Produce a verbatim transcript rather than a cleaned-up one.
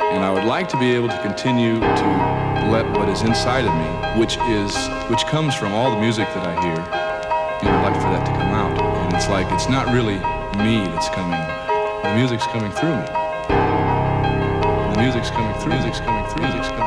And I would like to be able to continue to let what is inside of me, which is, which comes from all the music that I hear, you know, I'd like for that to come out. And it's like, it's not really me that's coming, the music's coming through me. The music's coming through, music's coming through, music's coming